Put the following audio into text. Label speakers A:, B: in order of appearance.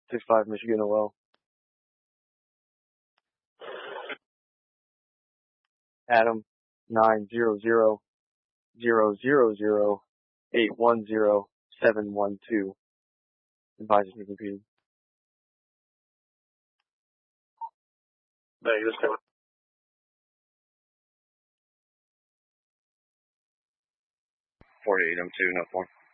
A: 65 Michigan OL. Adam 90000810712. Advisors be computed.
B: Vegas.
C: 48M2, no 4.